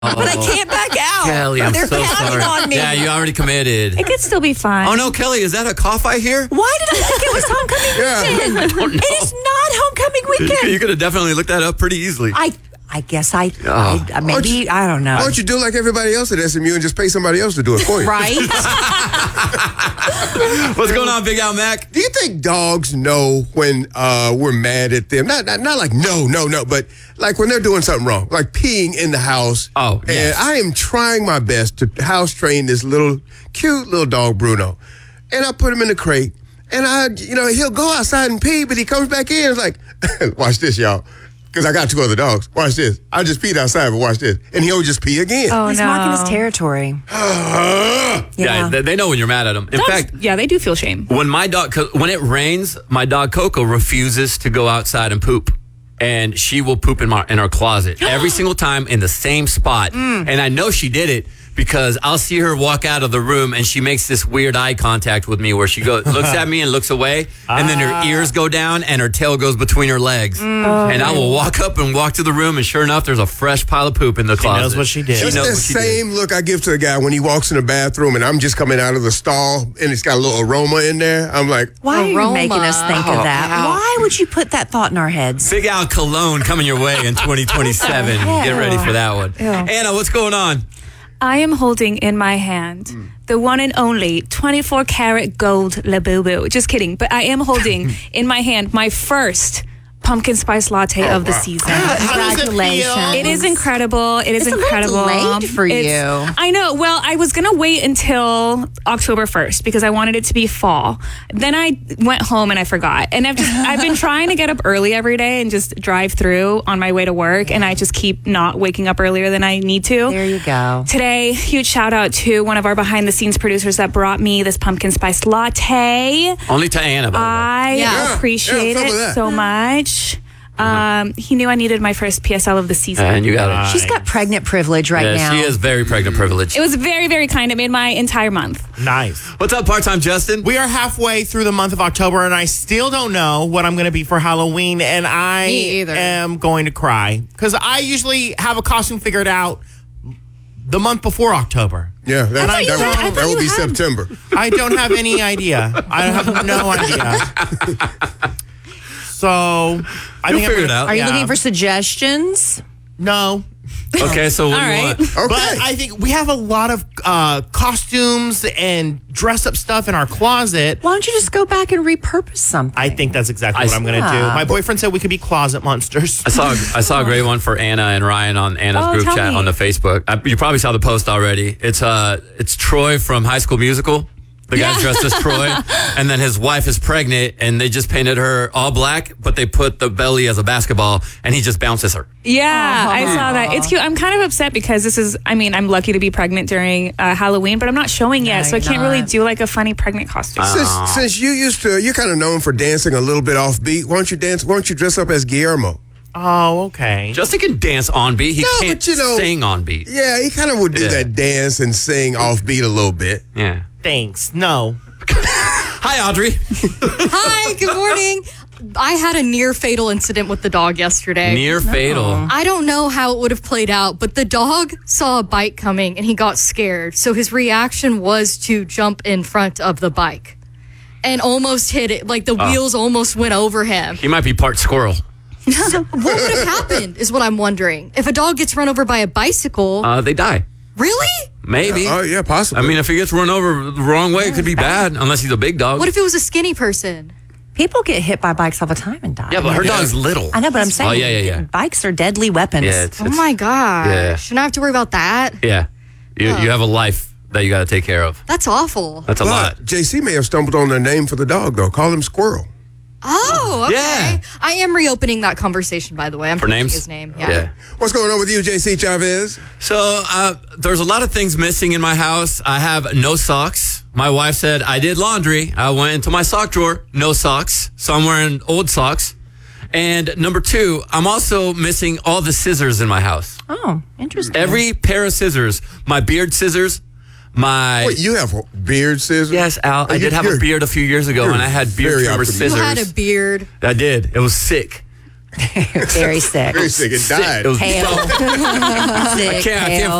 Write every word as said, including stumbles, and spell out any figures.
But I can't back out. Kelly, I'm They're so counting sorry. on me. Yeah, you already committed. It could still be fun. Oh, no, Kelly, is that a cough I hear? Why did I think it was homecoming weekend? I don't know. It is not homecoming weekend. You could have definitely looked that up pretty easily. I I guess I, Oh. I maybe, you- I don't know. Why don't you do like everybody else at S M U and just pay somebody else to do it for you? Right? What's going on, Big Al Mac? Do you think dogs know when uh, we're mad at them? Not, not not like no, no, no, but like when they're doing something wrong, like peeing in the house. Oh, and yes. I am trying my best to house train this little cute little dog Bruno, and I put him in the crate, and I, you know, he'll go outside and pee, but he comes back in. It's like, watch this, y'all. Because I got two other dogs. Watch this. I just peed outside, but watch this. And he'll just pee again. Oh, He's no. marking his territory. Yeah, Yeah. they, they know when you're mad at them. In Dogs- fact, yeah, they do feel shame. when my dog, 'cause when it rains, my dog Coco refuses to go outside and poop. And she will poop in my in our closet every single time in the same spot. Mm. And I know she did it because I'll see her walk out of the room and she makes this weird eye contact with me where she goes looks at me and looks away, and then her ears go down and her tail goes between her legs. Mm. And I will walk up and walk to the room, and sure enough, there's a fresh pile of poop in the closet. knows what she did. She It's knows the what she did. same look I give to a guy when he walks in the bathroom and I'm just coming out of the stall and it's got a little aroma in there. I'm like, Why are you Aroma. making us think of that? Why would you put that thought in our heads? Big Al Cologne coming your way in twenty twenty-seven. Get ready for that one. Anna, what's going on? I am holding in my hand the one and only twenty-four karat gold Labubu. Just kidding. But I am holding in my hand my first pumpkin spice latte of the season. Congratulations. It is incredible. It is It's a little incredible. delayed for It's- you. I know. Well, I was going to wait until October first because I wanted it to be fall. Then I went home and I forgot. And I've just, I've been trying to get up early every day and just drive through on my way to work. And I just keep not waking up earlier than I need to. There you go. Today, huge shout out to one of our behind the scenes producers that brought me this pumpkin spice latte. Only to Anna, by the way. I Yeah. appreciate Yeah, some of it that. so much. Um, he knew I needed my first P S L of the season. And you got it. She's got pregnant privilege right Yeah, now. she is very pregnant privileged. It was very, very kind. It made my entire month. Nice. What's up, part-time Justin? We are halfway through the month of October, and I still don't know what I'm going to be for Halloween, and I Me either. am going to cry because I usually have a costume figured out the month before October. yeah, that, I that, thought would, you had- that would be September. I don't have any idea. I have no idea. So I You'll think I'm figure it gonna- out. Are you yeah. looking for suggestions? No. Okay, so what All do you right. want? Okay. But I think we have a lot of uh, costumes and dress up stuff in our closet. Why don't you just go back and repurpose something? I think that's exactly I what I'm going to do. Yeah. My boyfriend said we could be closet monsters. I saw I saw a great one for Anna and Ryan on Anna's Oh, group tell chat me. on the Facebook. I, you probably saw the post already. It's uh it's Troy from High School Musical. The guy's dressed as Troy, and then his wife is pregnant, and they just painted her all black, but they put the belly as a basketball, and he just bounces her. Yeah, I saw that. It's cute. I'm kind of upset because this is, I mean, I'm lucky to be pregnant during uh, Halloween, but I'm not showing yet, No, so I you're can't really not. do like a funny pregnant costume. Since, since you used to, you're kind of known for dancing a little bit off beat. Why don't you dance? Why don't you dress up as Guillermo? Oh, okay. Justin can dance on beat. He No, can't but you know- sing on beat. Yeah, he kind of would do Yeah. that dance and sing off beat a little bit. Yeah. Thanks. No. Hi, Audrey. Hi, good morning. I had a near fatal incident with the dog yesterday. Near fatal. I don't know how it would have played out, but the dog saw a bike coming and he got scared. So his reaction was to jump in front of the bike and almost hit it. Like the wheels almost went over him. He might be part squirrel. What would have happened is what I'm wondering. If a dog gets run over by a bicycle, Uh, they die. really? Maybe. Oh, yeah, possibly. I mean, if he gets run over the wrong way, it could be bad, unless he's a big dog. What if it was a skinny person? People get hit by bikes all the time and die. yeah, but her dog's little. I know, but I'm saying Oh, yeah, yeah, yeah. bikes are deadly weapons. Yeah, it's, Oh it's- my gosh. Yeah. Shouldn't I have to worry about that? yeah. You, you have a life that you got to take care of. That's awful. That's a lot. But J C may have stumbled on their name for the dog, though. Call him Squirrel. Oh, okay. Yeah. I am reopening that conversation, by the way. I'm For forgetting names? his name. Yeah. Yeah. What's going on with you, J C Chavez? So uh, there's a lot of things missing in my house. I have no socks. My wife said I did laundry. I went into my sock drawer, no socks. So I'm wearing old socks. And number two, I'm also missing all the scissors in my house. Oh, interesting. Every pair of scissors, my beard scissors, my... Wait, you have beard scissors? Yes, Al. I You- did have a you're- beard a few years ago, you're and I had beard very trimmer optimistic. scissors. You had a beard. I did. It was sick. Very sick. Very sick. It died. It was Hail. Sick, I can't, I can't hail.